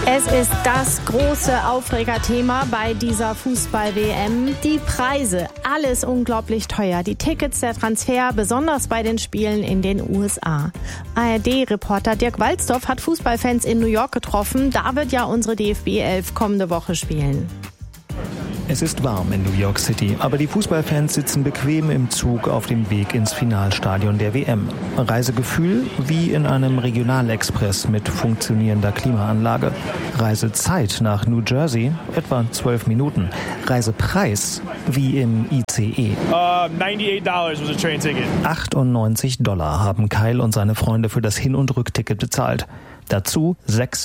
Es ist das große Aufregerthema bei dieser Fußball-WM. Die Preise, alles unglaublich teuer. Die Tickets, der Transfer, besonders bei den Spielen in den USA. ARD-Reporter Dirk Walzdorf hat Fußballfans in New York getroffen. Da wird ja unsere DFB 11 kommende Woche spielen. Es ist warm in New York City, aber die Fußballfans sitzen bequem im Zug auf dem Weg ins Finalstadion der WM. Reisegefühl wie in einem Regionalexpress mit funktionierender Klimaanlage. Reisezeit nach New Jersey etwa 12 Minuten. Reisepreis wie im ICE. $98 was a train ticket. $98 haben Kyle und seine Freunde für das Hin- und Rückticket bezahlt. Dazu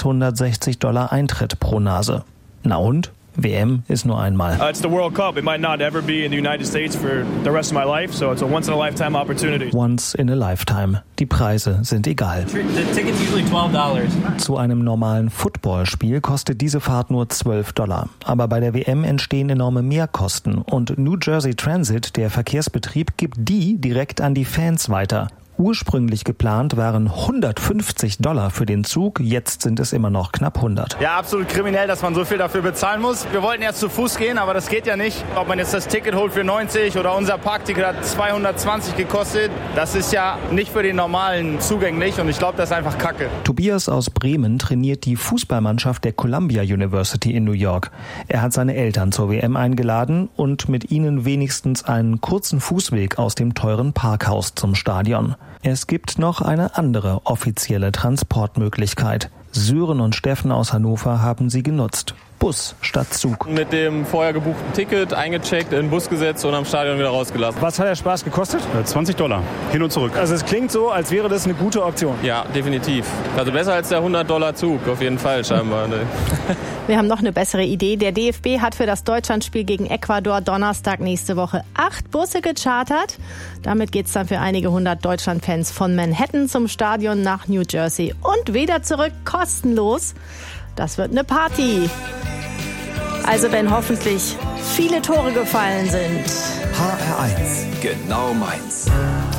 $660 Eintritt pro Nase. Na und? WM ist nur einmal. It's the World Cup. It might not ever be in the United States for the rest of my life, so it's a once-in-a-lifetime opportunity. Once in a lifetime. Die Preise sind egal. The ticket's usually $12. Zu einem normalen Footballspiel kostet diese Fahrt nur $12. Aber bei der WM entstehen enorme Mehrkosten und New Jersey Transit, der Verkehrsbetrieb, gibt die direkt an die Fans weiter. Ursprünglich geplant waren $150 für den Zug, jetzt sind es immer noch knapp 100. Ja, absolut kriminell, dass man so viel dafür bezahlen muss. Wir wollten erst zu Fuß gehen, aber das geht ja nicht. Ob man jetzt das Ticket holt für 90 oder unser Parkticket hat 220 gekostet, das ist ja nicht für den Normalen zugänglich und ich glaube, das ist einfach Kacke. Tobias aus Bremen trainiert die Fußballmannschaft der Columbia University in New York. Er hat seine Eltern zur WM eingeladen und mit ihnen wenigstens einen kurzen Fußweg aus dem teuren Parkhaus zum Stadion. Es gibt noch eine andere offizielle Transportmöglichkeit. Sören und Steffen aus Hannover haben sie genutzt. Bus statt Zug. Mit dem vorher gebuchten Ticket eingecheckt, in den Bus gesetzt und am Stadion wieder rausgelassen. Was hat der Spaß gekostet? $20. Hin und zurück. Also es klingt so, als wäre das eine gute Option. Ja, definitiv. Also besser als der $100 Zug, auf jeden Fall scheinbar. Wir haben noch eine bessere Idee. Der DFB hat für das Deutschlandspiel gegen Ecuador Donnerstag nächste Woche 8 Busse gechartert. Damit geht's dann für einige hundert Deutschlandfans von Manhattan zum Stadion nach New Jersey und wieder zurück kostenlos. Das wird eine Party. Also wenn hoffentlich viele Tore gefallen sind. HR1, genau meins.